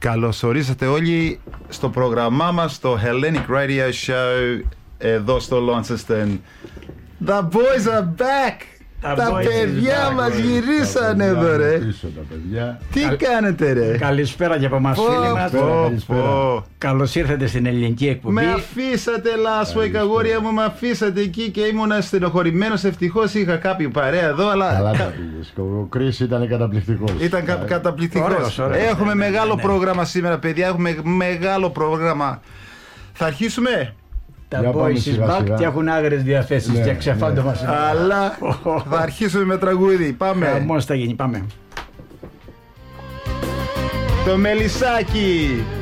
Καλώς ορίσατε όλοι στο πρόγραμμά μας, το Hellenic Radio Show, εδώ στο Launceston. The boys are back! Τα παιδιά μας γυρίσανε εδώ, ρε. Τι κάνετε, ρε? Καλησπέρα και από εμάς, φίλοι μας. Καλώς ήρθατε στην ελληνική εκπομπή. Με αφήσατε, Λάσο, αγόρια μου, με αφήσατε εκεί και ήμουνα στενοχωρημένος. Ευτυχώς είχα κάποιο παρέα εδώ, αλλά. Καλά τα πήγες. Ο Κρίς ήταν καταπληκτικός. Ήταν καταπληκτικός. Έχουμε μεγάλο πρόγραμμα σήμερα, παιδιά. Έχουμε μεγάλο πρόγραμμα. Θα αρχίσουμε. Τα boys is back και έχουν άγρες διαθέσεις και ξεφάντωμα σήμερα. Αλλά θα αρχίσουμε με τραγούδι. Πάμε. Χαμός θα γίνει, πάμε. Το Μελισσάκι.